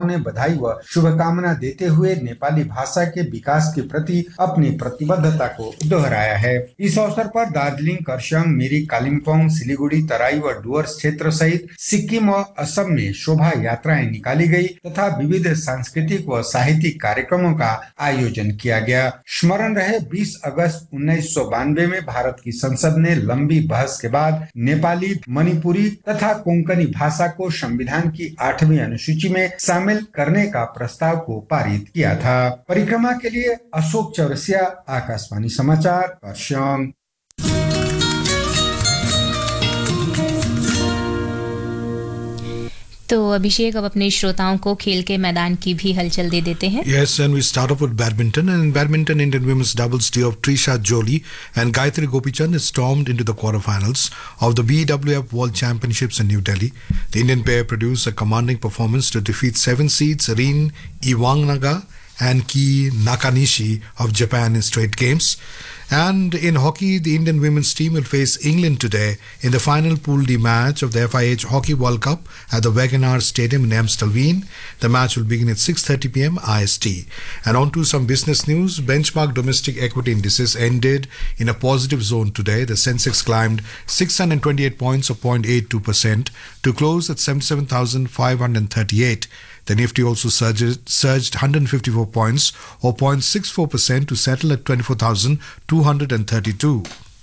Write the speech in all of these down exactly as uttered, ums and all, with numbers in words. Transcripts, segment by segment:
ने बधाई व शुभकामना देते हुए नेपाली भाषा के विकास के प्रति अपनी प्रतिबद्धता को दोहराया है। इस अवसर पर दार्जिलिङ, खरसाङ, मिरिक, कालिम्पोङ, सिलीगुड़ी, तराई व डुवर्स क्षेत्र सहित सिक्किम व असम में शोभा यात्राएं निकाली गई तथा विविध सांस्कृतिक व साहित्यिक कार्यक्रमों का आयोजन किया गया। स्मरण रहे बीस अगस्त उन्नीस सौ बानवे में भारत की संसद ने लंबी बहस के बाद नेपाली, मणिपुरी तथा कोंकणी भाषा को संविधान की आठवीं अनुसूची में शामिल करने का प्रस्ताव को पारित किया था। परिक्रमा के लिए अशोक चौरसिया, आकाशवाणी समाचार, खरसाङ। तो अभिषेक, अब अपने श्रोताओं को खेल के मैदान की भी हलचल दे देते हैं। Yes, and we start off with badminton. And in badminton, Indian women's doubles duo of Trisha Jolie and Gayatri Gopichand is stormed into the quarterfinals of the B W F World Championships in New Delhi. The Indian pair produced a commanding performance to defeat seven seeds Rin Iwanaga and Ki Nakanishi of Japan in straight games. And in hockey, the Indian women's team will face England today in the final Pool D match of the F I H Hockey World Cup at the Wagenaar Stadium in Amstelveen. The match will begin at six thirty p m I S T. And on to some business news. Benchmark domestic equity indices ended in a positive zone today. The Sensex climbed six hundred twenty-eight points or zero point eight two percent to close at seventy-seven thousand five hundred thirty-eight. The Nifty also surged, surged one hundred fifty-four points or zero point six four percent to settle at twenty-four thousand two hundred thirty-two.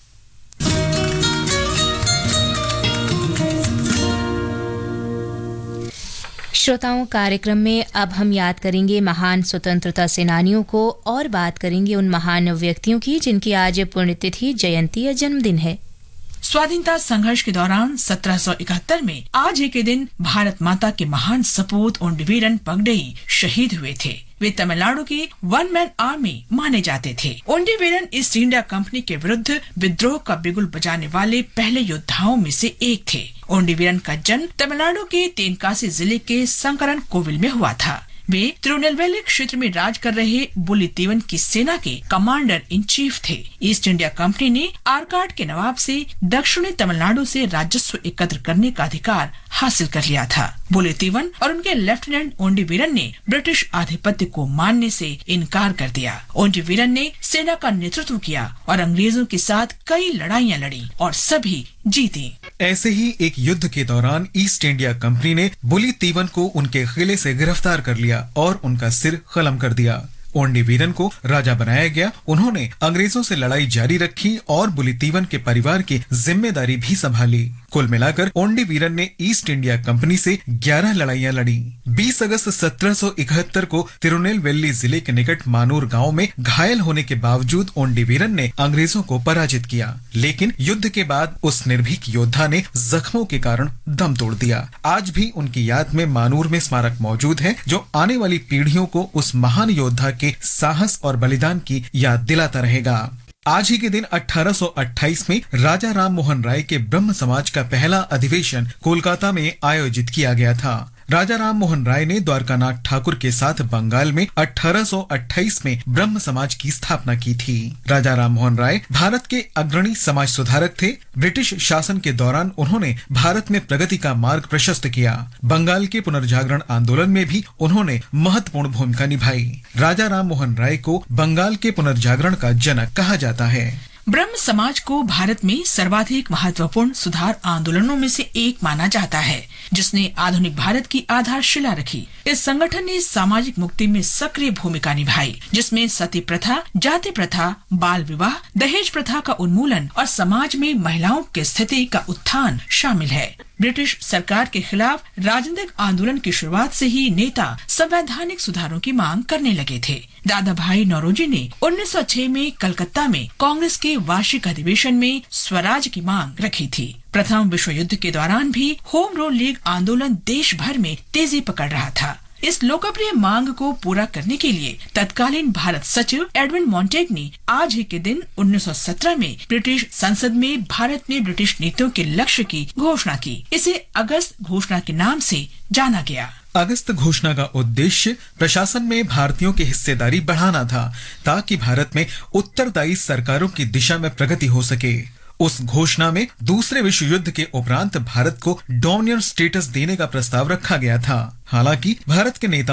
श्रोताओं, कार्यक्रम में अब हम याद करेंगे महान स्वतंत्रता सेनानियों को और बात करेंगे उन महान व्यक्तियों की जिनकी आज पुण्यतिथि, जयंती या जन्मदिन है। स्वाधीनता संघर्ष के दौरान सत्रह सौ इकहत्तर में आज ही के दिन भारत माता के महान सपूत ओंडवीरन पगडई शहीद हुए थे। वे तमिलनाडु की वन मैन आर्मी माने जाते थे। ओंडवीरन ईस्ट इंडिया कंपनी के विरुद्ध विद्रोह का बिगुल बजाने वाले पहले योद्धाओं में से एक थे। ओंडवीरन का जन्म तमिलनाडु के तेनकासी जिले के संकरन कोविल में हुआ था। वे तिरुनेलवेली क्षेत्र में राज कर रहे बुलितीवन की सेना के कमांडर इन चीफ थे। ईस्ट इंडिया कंपनी ने आरकाड के नवाब से दक्षिणी तमिलनाडु से राजस्व एकत्र करने का अधिकार हासिल कर लिया था। बुलितीवन और उनके लेफ्टिनेंट ओंडवीरन ने ब्रिटिश आधिपत्य को मानने से इनकार कर दिया। ओंडवीरन ने सेना का नेतृत्व किया और अंग्रेजों के साथ कई लड़ाइयाँ लड़ी और सभी जीती। ऐसे ही एक युद्ध के दौरान ईस्ट इंडिया कंपनी ने बुलितीवन को उनके किले से गिरफ्तार कर लिया और उनका सिर कलम कर दिया। ओंडवीरन को राजा बनाया गया। उन्होंने अंग्रेजों से लड़ाई जारी रखी और बुलितीवन के परिवार की जिम्मेदारी भी संभाली। कुल मिलाकर ओंडवीरन ने ईस्ट इंडिया कंपनी से ग्यारह लड़ाइयां लड़ी। बीस अगस्त सत्रह सौ इकहत्तर को तिरुनेलवेली जिले के निकट मानूर गांव में घायल होने के बावजूद ओंडवीरन ने अंग्रेजों को पराजित किया, लेकिन युद्ध के बाद उस निर्भीक योद्धा ने जख्मों के कारण दम तोड़ दिया। आज भी उनकी याद में मानूर में स्मारक मौजूद है, जो आने वाली पीढ़ियों को उस महान योद्धा के साहस और बलिदान की याद दिलाता रहेगा। आज ही के दिन अठारह सौ अट्ठाईस में राजा राम मोहन राय के ब्रह्म समाज का पहला अधिवेशन कोलकाता में आयोजित किया गया था। राजा राम मोहन राय ने द्वारकानाथ ठाकुर के साथ बंगाल में अठारह सौ अट्ठाईस में ब्रह्म समाज की स्थापना की थी। राजा राम मोहन राय भारत के अग्रणी समाज सुधारक थे। ब्रिटिश शासन के दौरान उन्होंने भारत में प्रगति का मार्ग प्रशस्त किया। बंगाल के पुनर्जागरण आंदोलन में भी उन्होंने महत्वपूर्ण भूमिका निभाई। राजा राम मोहन राय को बंगाल के पुनर्जागरण का जनक कहा जाता है। ब्रह्म समाज को भारत में सर्वाधिक महत्वपूर्ण सुधार आंदोलनों में से एक माना जाता है, जिसने आधुनिक भारत की आधारशिला रखी। इस संगठन ने सामाजिक मुक्ति में सक्रिय भूमिका निभाई, जिसमें सती प्रथा, जाति प्रथा, बाल विवाह, दहेज प्रथा का उन्मूलन और समाज में महिलाओं की स्थिति का उत्थान शामिल है। ब्रिटिश सरकार के खिलाफ राजनीतिक आंदोलन की शुरुआत से ही नेता संवैधानिक सुधारों की मांग करने लगे थे। दादा भाई नौरोजी ने उन्नीस सौ छह में कलकत्ता में कांग्रेस के वार्षिक अधिवेशन में स्वराज की मांग रखी थी। प्रथम विश्व युद्ध के दौरान भी होम रूल लीग आंदोलन देश भर में तेजी पकड़ रहा था। इस लोकप्रिय मांग को पूरा करने के लिए तत्कालीन भारत सचिव एडविन मॉन्टेग ने आज ही के दिन उन्नीस सौ सत्रह में ब्रिटिश संसद में भारत में ब्रिटिश नीतियों के लक्ष्य की घोषणा की। इसे अगस्त घोषणा के नाम से जाना गया। अगस्त घोषणा का उद्देश्य प्रशासन में भारतीयों की हिस्सेदारी बढ़ाना था, ताकि भारत में उत्तरदायी सरकारों की दिशा में प्रगति हो सके। उस घोषणा में दूसरे विश्व युद्ध के उपरांत भारत को डोमिनियन स्टेटस देने का प्रस्ताव रखा गया था। हालांकि भारत के नेताओं